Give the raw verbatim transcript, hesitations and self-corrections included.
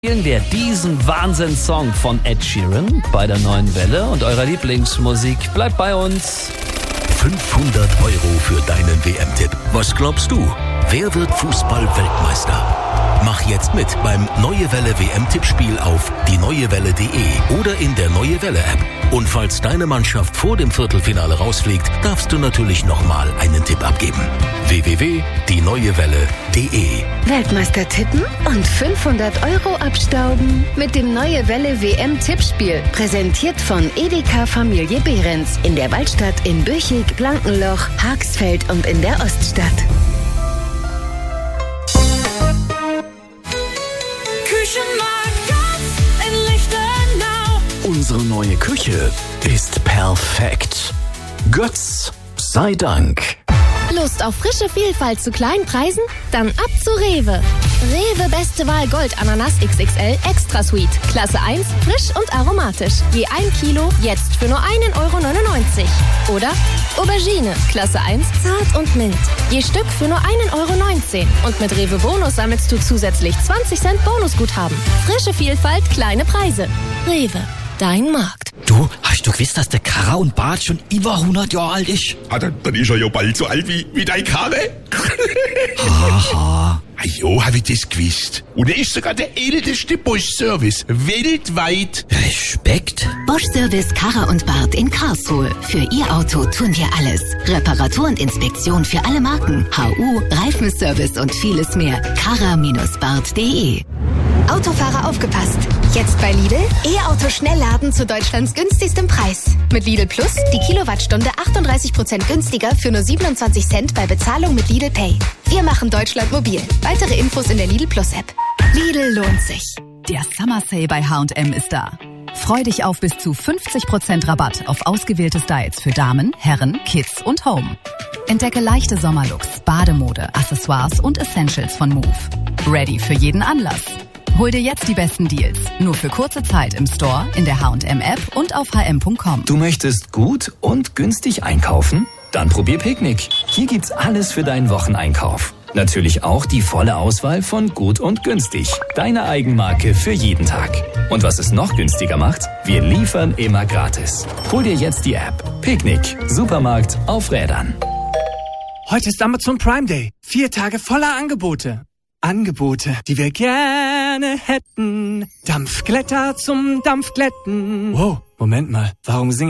Spielen wir diesen Wahnsinnssong von Ed Sheeran bei der Neuen Welle und eurer Lieblingsmusik. Bleibt bei uns. fünfhundert Euro für deinen W M-Tipp. Was glaubst du? Wer wird Fußball-Weltmeister? Mach jetzt mit beim Neue Welle W M-Tippspiel auf die neue welle punkt de oder in der Neue Welle-App. Und falls deine Mannschaft vor dem Viertelfinale rausfliegt, darfst du natürlich nochmal einen Tipp abgeben. w w w punkt die neue welle punkt de Weltmeister tippen und fünfhundert Euro abstauben mit dem Neue Welle W M-Tippspiel. Präsentiert von Edeka Familie Behrens in der Waldstadt in Büchig, Blankenloch, Haxfeld und in der Oststadt. Unsere neue Küche ist perfekt. Götz sei Dank. Lust auf frische Vielfalt zu kleinen Preisen? Dann ab zu Rewe. Rewe Beste Wahl Gold Ananas X X L Extra Sweet. Klasse eins, frisch und aromatisch. Je ein Kilo, jetzt für nur einen Euro neunundneunzig. Oder Aubergine, Klasse eins, zart und mild. Je Stück für nur einen Euro neunzehn. Und mit Rewe Bonus sammelst du zusätzlich zwanzig Cent Bonusguthaben. Frische Vielfalt, kleine Preise. Rewe, dein Markt. Du, hast du gewusst, dass der Karre und Bart schon über hundert Jahre alt ist? Ah, dann, dann ist er ja bald so alt wie, wie dein Karre. Haha. Ah, jo, hab ich das gewusst. Und er ist sogar der älteste Bosch-Service weltweit. Respekt. Bosch Service Karre und Bart in Karlsruhe. Für Ihr Auto tun wir alles. Reparatur und Inspektion für alle Marken. H U, Reifenservice und vieles mehr. karre Bindestrich bart punkt de. Autofahrer aufgepasst. Jetzt bei Lidl E-Auto Schnellladen zu Deutschlands günstigstem Preis. Mit Lidl Plus die Kilowattstunde achtunddreißig Prozent günstiger für nur siebenundzwanzig Cent bei Bezahlung mit Lidl Pay. Wir machen Deutschland mobil. Weitere Infos in der Lidl Plus App. Lidl lohnt sich. Der Summer Sale bei H und M ist da. Freu dich auf bis zu fünfzig Prozent Rabatt auf ausgewählte Styles für Damen, Herren, Kids und Home. Entdecke leichte Sommerlooks, Bademode, Accessoires und Essentials von Move. Ready für jeden Anlass. Hol dir jetzt die besten Deals. Nur für kurze Zeit im Store, in der H und M App und auf h m punkt com. Du möchtest gut und günstig einkaufen? Dann probier Picknick. Hier gibt's alles für deinen Wocheneinkauf. Natürlich auch die volle Auswahl von gut und günstig. Deine Eigenmarke für jeden Tag. Und was es noch günstiger macht? Wir liefern immer gratis. Hol dir jetzt die App. Picknick. Supermarkt auf Rädern. Heute ist Amazon Prime Day. Vier Tage voller Angebote. Angebote, die wir gerne hätten. Dampfglätter zum Dampfglätten. Wow, Moment mal. Warum singe